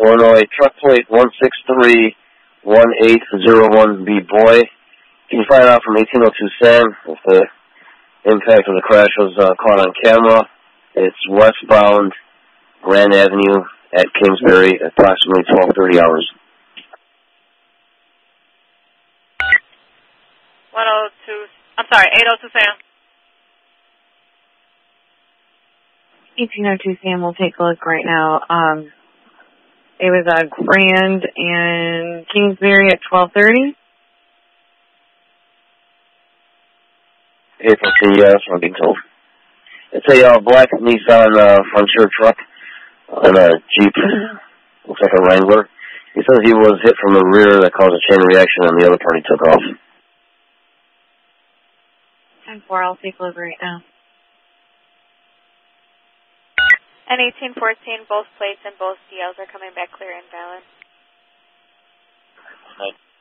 Illinois, truck plate 1631801B Boy. Can you find out from 1802 Sam if the impact of the crash was caught on camera? It's westbound Grand Avenue at Kingsbury, approximately 12:30 hours. 802 Sam. 1802 Sam will take a look right now. It was a Grand and Kingsbury at 12:30. April C, yes, I'm being told. It's a black Nissan Frontier truck and a Jeep. Looks like a Wrangler. He says he was hit from the rear that caused a chain reaction and the other party took off. 10-4, I'll take a look right now. And 1814, both plates and both CLs are coming back clear and valid.